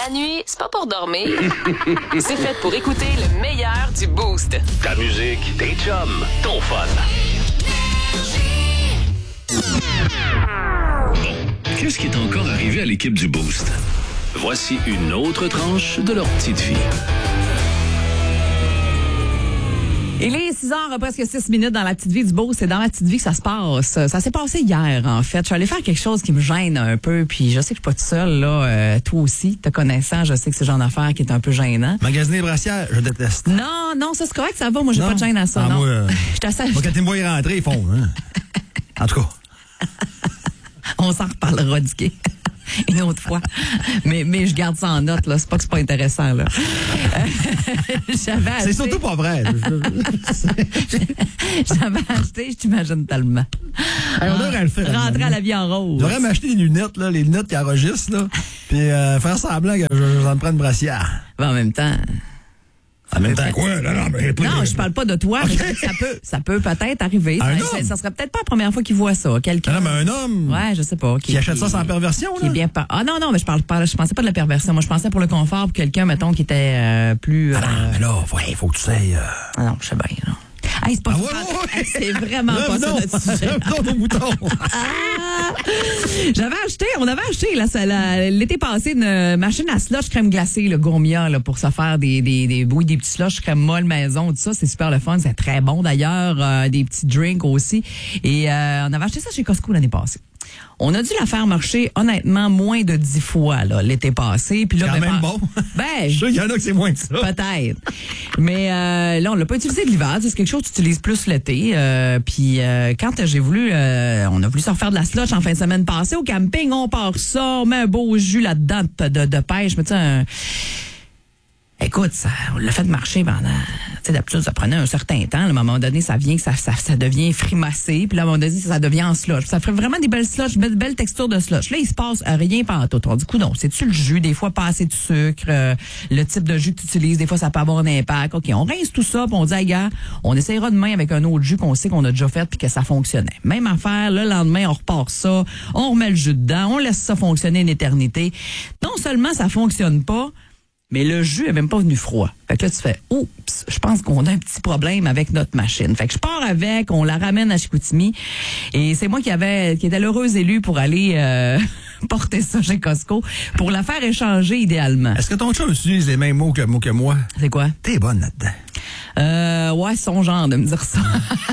La nuit, c'est pas pour dormir. C'est fait pour écouter le meilleur du Boost. Ta musique, tes chums, ton fun. Bon, qu'est-ce qui est encore arrivé à l'équipe du Boost? Voici une autre tranche de leur petite vie. Il est 6h, presque 6 minutes dans la petite vie du Boost. C'est dans la petite vie que ça se passe. Ça s'est passé hier, en fait. Je suis allée faire quelque chose qui me gêne un peu, puis je sais que je suis pas toute seule, là. Toi aussi, te connaissant, je sais que c'est le genre d'affaire qui est un peu gênant. Magasiner brassière, je déteste. Non, ça c'est correct, ça va. Moi, j'ai pas de gêne à ça, non. Moi, je t'assure. Moi, quand ils me voient rentrer, ils font. Hein? En tout cas. On s'en reparlera du quai. Une autre fois. Mais je garde ça en note, là. C'est pas que c'est pas intéressant, là. J'avais acheté... C'est surtout pas vrai. J'avais acheté, je t'imagine tellement. Hey, on devrait le faire. Rentrer à la vie en rose. J'aurais m'acheter des lunettes, là, les lunettes qui enregistrent, là. Puis faire semblant que je me prends une brassière. Ben, en même temps. En même temps quoi? Non, je parle pas de toi, okay. Mais ça peut peut-être arriver. Ça serait peut-être pas la première fois qu'il voit ça. Quelqu'un. Non, mais un homme. Ouais, je sais pas. Qui achète ça sans perversion, là. Qui est bien pas. Ah non, mais je pensais pas de la perversion. Moi, je pensais pour le confort, pour quelqu'un, mettons, qui était plus. Ah non, mais là, il faut que tu sais. Ah non, je sais bien, non. Hey, c'est pas ouais. C'est vraiment pas ça notre sujet. On avait acheté l'été passé une machine à slush crème glacée, le Gourmia, là, pour se faire des petits slush crème molle maison, tout ça. C'est super le fun. C'est très bon d'ailleurs. Des petits drinks aussi. Et on avait acheté ça chez Costco l'année passée. On a dû la faire marcher, honnêtement, moins de 10 fois là, l'été passé. Puis là, quand même bon. Ben, je suis sûr qu'il y en a que c'est moins que ça. Peut-être. Mais là, on l'a pas utilisé de l'hiver. C'est quelque chose que tu utilises plus l'été. Puis quand j'ai voulu, on a voulu se refaire de la slush en fin de semaine passée au camping. On part ça, on met un beau jus là-dedans de pêche. Mais tu sais, écoute, on l'a fait marcher pendant... Tu sais, d'habitude, ça prenait un certain temps. À un moment donné, ça vient que ça devient frimacé. Puis là, à un moment donné, ça devient en slush. Ça ferait vraiment des belles slush, belles textures de slush. Là, il se passe rien pantoute. On dit, non, c'est-tu le jus? Des fois, pas assez de sucre. Le type de jus que tu utilises, des fois, ça peut avoir un impact. OK, on rince tout ça, puis on dit, hey, gars, on essaiera demain avec un autre jus qu'on sait qu'on a déjà fait puis que ça fonctionnait. Même affaire, le lendemain, on repart ça, on remet le jus dedans, on laisse ça fonctionner une éternité. Non seulement ça fonctionne pas, mais le jus est même pas venu froid. Fait que là, tu fais, oups, je pense qu'on a un petit problème avec notre machine. Fait que je pars avec, on la ramène à Chicoutimi. Et c'est moi qui était l'heureuse élue pour aller porter ça chez Costco, pour la faire échanger idéalement. Est-ce que ton chat utilise les mêmes mots que moi? C'est quoi? T'es bonne là-dedans. Ouais, son genre de me dire ça.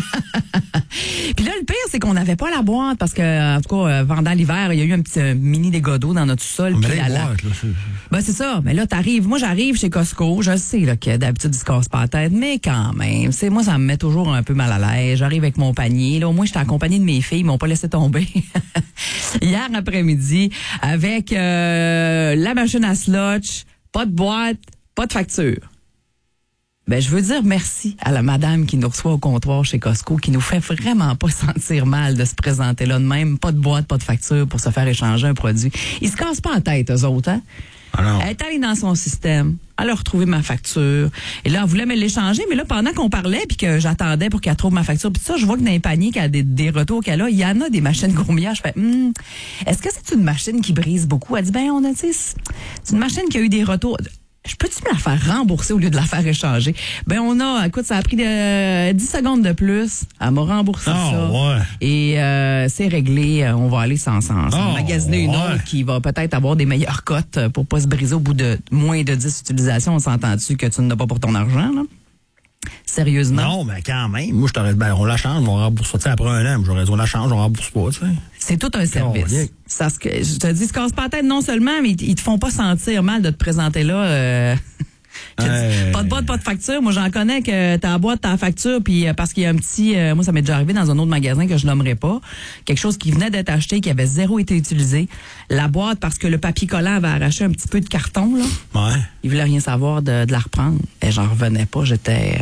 Puis là, le pire, c'est qu'on n'avait pas la boîte parce que, en tout cas, pendant l'hiver, il y a eu un petit mini dégât d'eau dans notre sol. Mais là, ben, c'est ça. Mais là, moi, j'arrive chez Costco. Je sais, là, que d'habitude, ils se cassent pas la tête, mais quand même, moi, ça me met toujours un peu mal à l'aise. J'arrive avec mon panier. Là, au moins, j'étais accompagnée de mes filles, ils m'ont pas laissé tomber. Hier après-midi, avec la machine à slush, pas de boîte, pas de facture. Ben, je veux dire merci à la madame qui nous reçoit au comptoir chez Costco, qui nous fait vraiment pas sentir mal de se présenter là de même. Pas de boîte, pas de facture pour se faire échanger un produit. Ils se cassent pas la tête, eux autres, hein? Alors. Elle est allée dans son système, elle a retrouvé ma facture. Et là, elle voulait me l'échanger, mais là, pendant qu'on parlait puis que j'attendais pour qu'elle trouve ma facture, puis ça, je vois que dans les paniers, qu'il y a des retours qu'elle a, il y en a des machines Gourmia. Je fais, est-ce que c'est une machine qui brise beaucoup? Elle dit, on a, tu sais, c'est une machine qui a eu des retours. Je peux-tu me la faire rembourser au lieu de la faire échanger? Écoute, ça a pris 10 secondes de plus. Elle m'a remboursé ça. Ouais. Et c'est réglé. On va aller sans magasiner une autre qui va peut-être avoir des meilleures cotes pour pas se briser au bout de moins de 10 utilisations. On s'entend-tu que tu n'as pas pour ton argent, là? Sérieusement? Non, mais quand même. Moi, je t'aurais dit, on la change, on rembourse ça. Après un an, j'aurais dit, on la change, on rembourse pas, tu sais. C'est tout un service. Je te dis, se casse pas la tête non seulement, mais ils te font pas sentir mal de te présenter là. Pas de boîte, pas de facture. Moi, j'en connais que ta boîte, ta facture, puis parce qu'il y a un petit... moi, ça m'est déjà arrivé dans un autre magasin que je nommerai pas. Quelque chose qui venait d'être acheté, qui avait zéro été utilisé. La boîte, parce que le papier collant avait arraché un petit peu de carton, là. Ouais. Il voulait rien savoir de la reprendre. Et j'en revenais pas. J'étais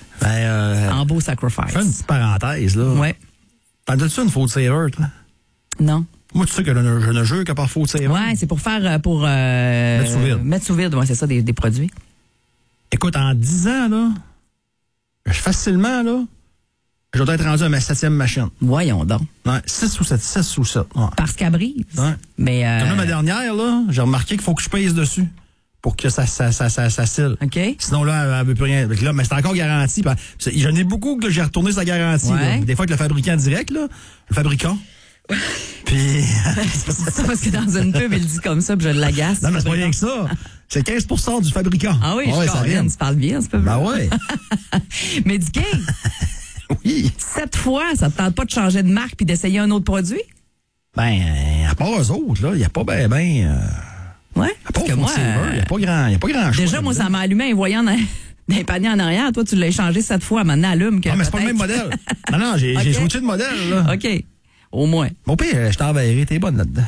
en beau sacrifice. Fais une petite parenthèse, là. Ouais. T'as-tu une faute saver, toi? Non. Moi, tu sais que je ne jure que par faute saver. Ouais, c'est pour faire... mettre sous vide. Mettre sous vide, ouais, c'est ça, des produits. Écoute, en 10 ans, là, facilement, là, je dois être rendu à ma 7e machine. Voyons donc. Ouais, 6 ou 7. Ouais. Parce qu'elle brise. Ouais. Mais comme là, ma dernière, là, j'ai remarqué qu'il faut que je pèse dessus. pour que ça scille. OK. Sinon, là, elle veut plus rien. Là, mais c'est encore garanti. J'en ai beaucoup que j'ai retourné sa garantie. Ouais. Là. Des fois, avec le fabricant direct, là, le fabricant. Puis. C'est ça, parce que dans une pub, il dit comme ça, puis je l'agace. Non, mais c'est pas rien que ça. C'est 15 du fabricant. Ah oui, ouais, ça vient. Tu parles bien, ce pub. Ben ouais. Mais Dicky, Oui. 7 fois, ça te tente pas de changer de marque puis d'essayer un autre produit? Ben, à part eux autres, là, il n'y a pas Ouais. À part moi, il n'y a pas grand chose. déjà, moi, ça m'a allumé un voyant dans les paniers en arrière. Toi, tu l'as échangé 7 fois. Maintenant, allume. Ah, mais c'est pas le même modèle. Non, j'ai OK. switché de modèle, là. OK. Au moins. Mon père, je t'enverrai, t'es bonne là-dedans.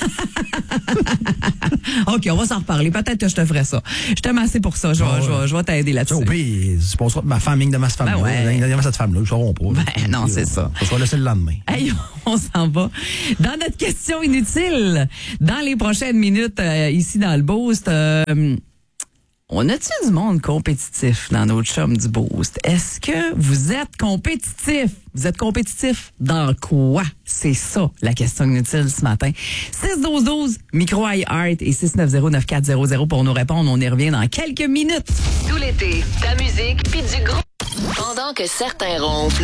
OK, on va s'en reparler. Peut-être que je te ferai ça. Je t'aime assez pour ça. Je vais t'aider là-dessus. Au pire, tu penseras ma famille de ma femme. Ben ouais. Là, cette femme-là, ils ne sauront pas. Ben non, c'est ça. Ça sera laissé le lendemain. Hey, on s'en va. Dans notre question inutile, dans les prochaines minutes, ici dans le Boost, on a-tu du monde compétitif dans notre chum du Boost? Est-ce que vous êtes compétitif? Vous êtes compétitif dans quoi? C'est ça, la question inutile ce matin. 612-12, micro iHeart et 690-9400 pour nous répondre. On y revient dans quelques minutes. Tout l'été, ta musique puis du gros. Pendant que certains ronflent,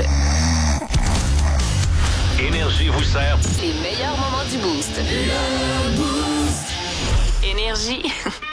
Énergie vous sert les meilleurs moments du Boost. Énergie.